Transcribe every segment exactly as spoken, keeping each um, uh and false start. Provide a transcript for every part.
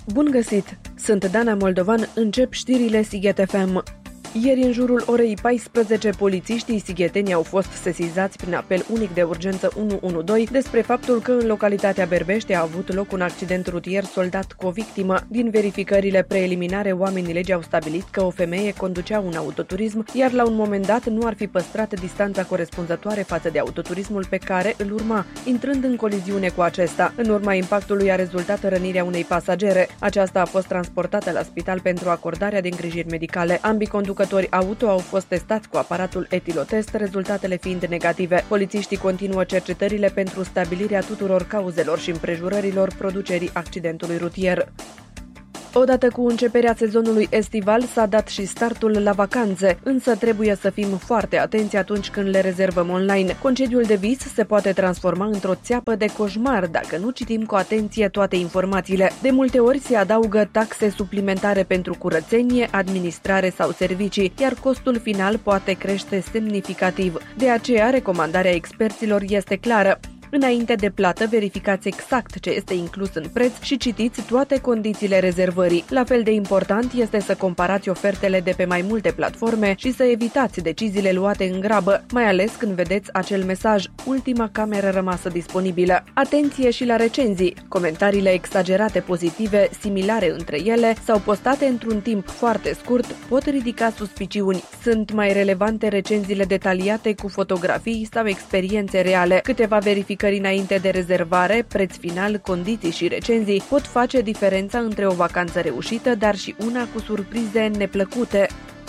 Bun găsit! Sunt Dana Moldovan, încep știrile Sighet F M. Ieri, în jurul orei paisprezece, polițiștii sigheteni au fost sesizați prin apel unic de urgență unu unu doi despre faptul că în localitatea Berbești a avut loc un accident rutier soldat cu o victimă. Din verificările preliminare, oamenii legii au stabilit că o femeie conducea un autoturism, iar la un moment dat nu ar fi păstrat distanța corespunzătoare față de autoturismul pe care îl urma, intrând în coliziune cu acesta. În urma impactului a rezultat rănirea unei pasagere. Aceasta a fost transportată la spital pentru acordarea de îngrijiri medicale. Ambii conducători auto au fost testați cu aparatul etilotest, rezultatele fiind negative. Polițiștii continuă cercetările pentru stabilirea tuturor cauzelor și împrejurărilor producerii accidentului rutier. Odată cu începerea sezonului estival s-a dat și startul la vacanțe, însă trebuie să fim foarte atenți atunci când le rezervăm online. Concediul de vis se poate transforma într-o țeapă de coșmar dacă nu citim cu atenție toate informațiile. De multe ori se adaugă taxe suplimentare pentru curățenie, administrare sau servicii, iar costul final poate crește semnificativ. De aceea, recomandarea experților este clară. Înainte de plată, verificați exact ce este inclus în preț și citiți toate condițiile rezervării. La fel de important este să comparați ofertele de pe mai multe platforme și să evitați deciziile luate în grabă, mai ales când vedeți acel mesaj: ultima cameră rămasă disponibilă. Atenție și la recenzii! Comentariile exagerate pozitive, similare între ele sau postate într-un timp foarte scurt pot ridica suspiciuni. Sunt mai relevante recenziile detaliate cu fotografii sau experiențe reale. Câteva verificări înainte de rezervare, preț final, condiții și recenzii pot face diferența între o vacanță reușită, dar și una cu surprize neplăcute.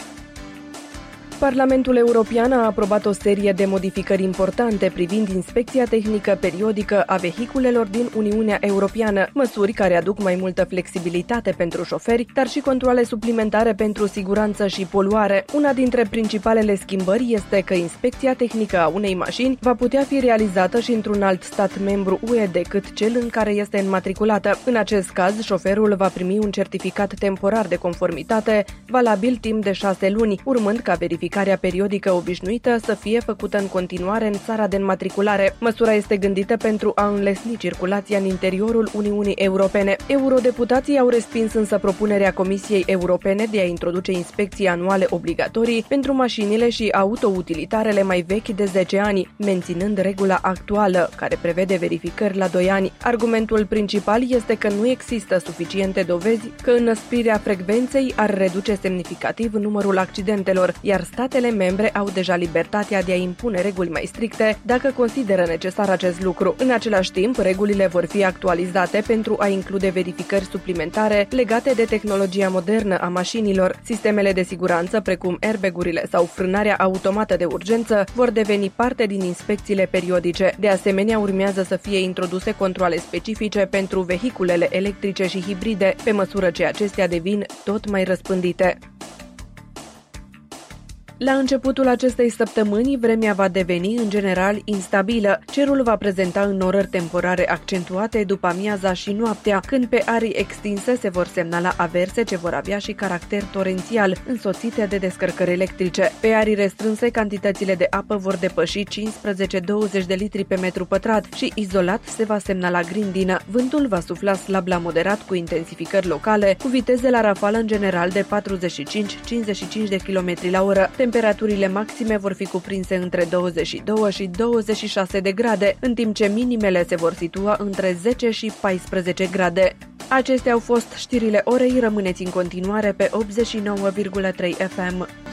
Parlamentul European a aprobat o serie de modificări importante privind inspecția tehnică periodică a vehiculelor din Uniunea Europeană, măsuri care aduc mai multă flexibilitate pentru șoferi, dar și controale suplimentare pentru siguranță și poluare. Una dintre principalele schimbări este că inspecția tehnică a unei mașini va putea fi realizată și într-un alt stat membru U E decât cel în care este înmatriculată. În acest caz, șoferul va primi un certificat temporar de conformitate, valabil timp de șase luni, urmând ca verificarea periodică obișnuită să fie făcută în continuare în țara de înmatriculare. Măsura este gândită pentru a înlesni circulația în interiorul Uniunii Europene. Eurodeputații au respins însă propunerea Comisiei Europene de a introduce inspecții anuale obligatorii pentru mașinile și autoutilitarele mai vechi de zece ani, menținând regula actuală, care prevede verificări la doi ani. Argumentul principal este că nu există suficiente dovezi că înăsprirea frecvenței ar reduce semnificativ numărul accidentelor, iar statele membre au deja libertatea de a impune reguli mai stricte dacă consideră necesar acest lucru. În același timp, regulile vor fi actualizate pentru a include verificări suplimentare legate de tehnologia modernă a mașinilor. Sistemele de siguranță, precum airbag-urile sau frânarea automată de urgență, vor deveni parte din inspecțiile periodice. De asemenea, urmează să fie introduse controale specifice pentru vehiculele electrice și hibride, pe măsură ce acestea devin tot mai răspândite. La începutul acestei săptămâni, vremea va deveni în general instabilă. Cerul va prezenta înnorări temporare accentuate după amiaza și noaptea, când pe arii extinse se vor semnala averse ce vor avea și caracter torențial, însoțite de descărcări electrice. Pe arii restrânse, cantitățile de apă vor depăși cincisprezece douăzeci de litri pe metru pătrat și izolat se va semnala grindină. Vântul va sufla slab la moderat cu intensificări locale, cu viteze la rafală în general de patruzeci și cinci - cincizeci și cinci de kilometri la oră. Temperaturile maxime vor fi cuprinse între douăzeci și doi și douăzeci și șase de grade, în timp ce minimele se vor situa între zece și paisprezece grade. Acestea au fost știrile orei, rămâneți în continuare pe optzeci și nouă virgulă trei F M.